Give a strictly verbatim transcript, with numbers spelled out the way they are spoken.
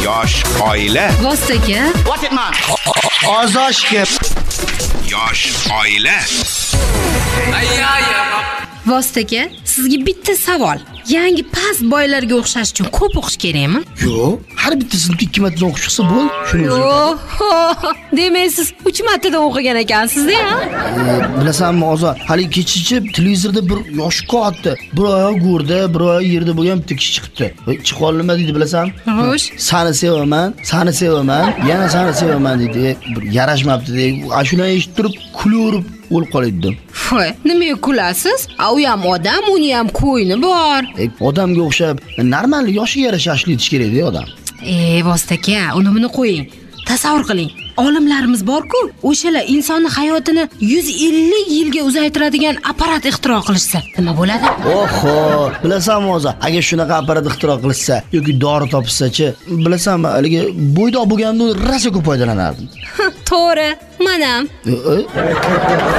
Yosh oila. Vostaka. What it man? Ozoshga. Yosh oila. Vostaka, sizga bitta savol. Yangi past boylarga o'xshash uchun ko'p o'qish kerakmi? Yo'q, har bitta sinfga ikki martadan o'qib chiqsa bo'l. Shuni o'zi. Yo'q. Demak, siz uch martadan o'qigan ekansiz-da? Bilasanmi, Ozor, hali kechichi televizorda bir yosh ko'tdi. Bir oyoq go'rda, bir oyoq yerda bo'lgan bitta kishi chiqdi. Chiqib nima dedi bilasanmi? Xo'sh. Sani sevaman, sani sevaman, yana sani sevaman dedi. Bir yarashmabdi dedi. Ashulani eshitib turib, kulib o'lib qoldim. Voy, nimaga kulasiz? A u ham odam, uni ham qo'yni bor. E, odamga o'xshab, normal yoshiga yarasha ashli etish kerak-da odam. E, Vostaka, uni buni qo'ying. Tasavvur qiling. Olimlarimiz bor-ku, o'shalar insonning hayotini yuz ellik yilga uzaytiradigan apparat ixtiro qilishsa, nima bo'ladi? Oho, bilasanmi o'zi, agar shunaqa apparat ixtiro qilishsa yoki dori topilsa-chi, bilasanmi, haligi bo'ydoq bo'lganda rosa ko'p foydalanardim. To'g'ri, men ham. E, e?